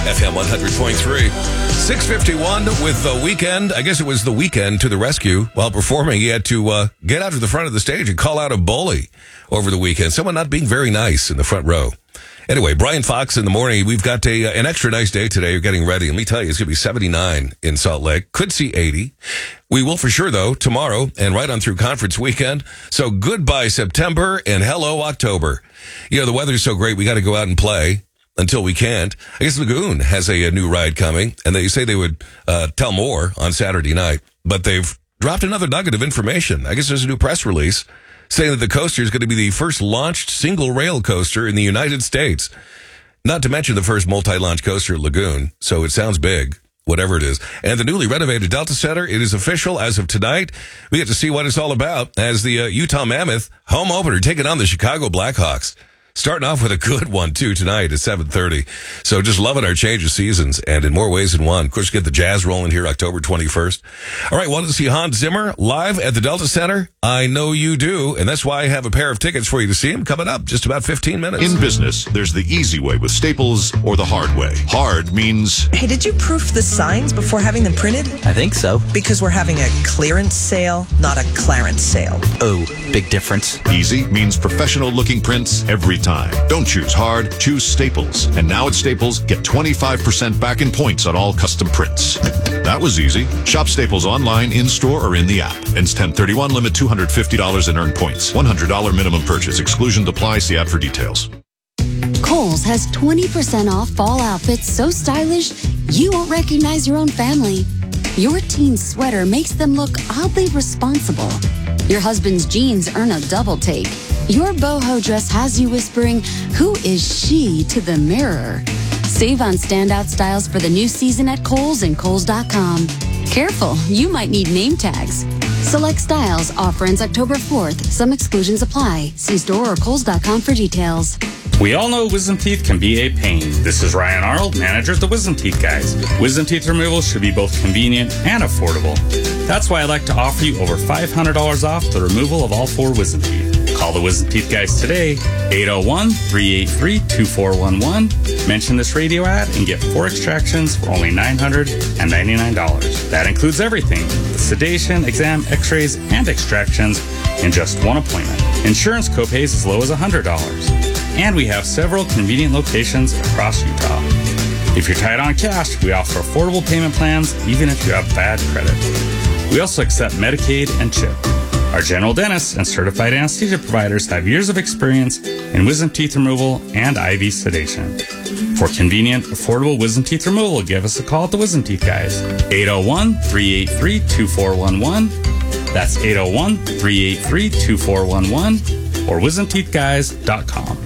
FM 100.3. 6:51 with The Weeknd. I guess it was The Weeknd to the rescue. While performing, he had to get out to the front of the stage and call out a bully over the weekend. Someone not being very nice in the front row. Anyway, Brian Fox in the morning. We've got an extra nice day today. You're getting ready. Let me tell you, it's going to be 79 in Salt Lake. Could see 80. We will for sure, though, tomorrow and right on through conference weekend. So goodbye, September, and hello, October. You know, the weather's so great, we got to go out and play until we can't. I guess Lagoon has a new ride coming, and they say they would tell more on Saturday night. But they've dropped another nugget of information. I guess there's a new press release saying that the coaster is going to be the first launched single rail coaster in the United States. Not to mention the first multi-launch coaster at Lagoon. So it sounds big, whatever it is. And the newly renovated Delta Center, it is official as of tonight. We get to see what it's all about as the Utah Mammoth home opener taking on the Chicago Blackhawks. Starting off with a good one, too, tonight at 7:30. So just loving our change of seasons and in more ways than one. Of course, get the Jazz rolling here October 21st. All right, wanted to see Hans Zimmer live at the Delta Center? I know you do, and that's why I have a pair of tickets for you to see him coming up just about 15 minutes. In business, there's the easy way with Staples or the hard way. Hard means... Hey, did you proof the signs before having them printed? I think so. Because we're having a clearance sale, not a Clarence sale. Oh, big difference. Easy means professional-looking prints every time. Don't choose hard, choose Staples. And now at Staples, get 25% back in points on all custom prints. That was easy. Shop Staples online, in-store, or in the app. Ends 10/31, limit $250 and earn points. $100 minimum purchase. Exclusion apply. See app for details. Kohl's has 20% off fall outfits so stylish you won't recognize your own family. Your teen's sweater makes them look oddly responsible. Your husband's jeans earn a double take. Your boho dress has you whispering, "Who is she?" to the mirror. Save on standout styles for the new season at Kohl's and Kohl's.com. Careful, you might need name tags. Select styles. Offer ends October 4th. Some exclusions apply. See store or Kohl's.com for details. We all know wisdom teeth can be a pain. This is Ryan Arnold, manager at the Wisdom Teeth Guys. Wisdom teeth removal should be both convenient and affordable. That's why I'd like to offer you over $500 off the removal of all 4 wisdom teeth. Call the Wisdom Teeth Guys today, 801-383-2411. Mention this radio ad and get 4 extractions for only $999. That includes everything, the sedation, exam, x-rays, and extractions in just one appointment. Insurance copays as low as $100. And we have several convenient locations across Utah. If you're tight on cash, we offer affordable payment plans even if you have bad credit. We also accept Medicaid and CHIP. Our general dentists and certified anesthesia providers have years of experience in wisdom teeth removal and IV sedation. For convenient, affordable wisdom teeth removal, give us a call at the Wisdom Teeth Guys. 801-383-2411. That's 801-383-2411 or wisdomteethguys.com.